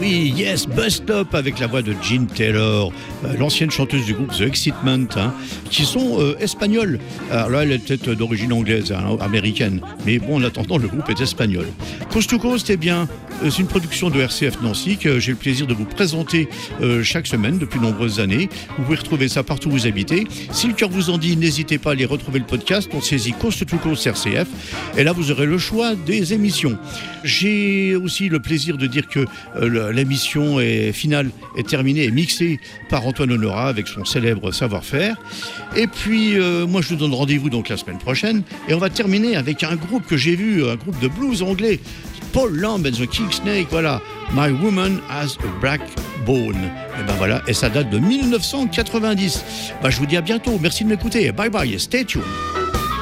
oui, yes, Bus Stop avec la voix de Jean Taylor, l'ancienne chanteuse du groupe The Excitement, qui sont espagnols. Alors là, elle est peut-être d'origine anglaise, américaine, mais bon, en attendant, le groupe est espagnol. Coast to Coast, eh bien, c'est une production de RCF Nancy que j'ai le plaisir de vous présenter chaque semaine depuis de nombreuses années. Vous pouvez retrouver ça partout où vous habitez. Si le cœur vous en dit, n'hésitez pas à aller retrouver le podcast. On saisit Coast to Coast RCF. Et là, vous aurez le choix des émissions. J'ai aussi le plaisir de dire que l'émission finale est terminée et mixée par Antoine Honorat avec son célèbre savoir-faire. Et puis, moi, je vous donne rendez-vous donc la semaine prochaine. Et on va terminer avec un groupe que j'ai vu, un groupe de blues anglais. Paul Lamb and the King Snake, voilà. My Woman Has a Backbone. Et ben voilà, et ça date de 1990. Je vous dis à bientôt. Merci de m'écouter. Bye bye, stay tuned.